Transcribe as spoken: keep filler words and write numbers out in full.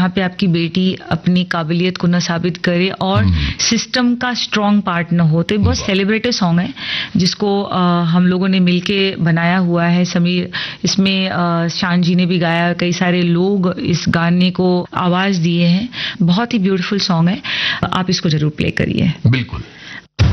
जहाँ पे आपकी बेटी अपनी काबिलियत को न साबित करे और सिस्टम का स्ट्रॉन्ग पार्ट न हो। तो बहुत सेलिब्रेटेड सॉन्ग है जिसको आ, हम लोगों ने मिलके बनाया हुआ है। समीर इसमें आ, शान जी ने भी गाया, कई सारे लोग इस गाने को आवाज दिए हैं। बहुत ही ब्यूटीफुल सॉन्ग है, आप इसको जरूर प्ले करिए। बिल्कुल।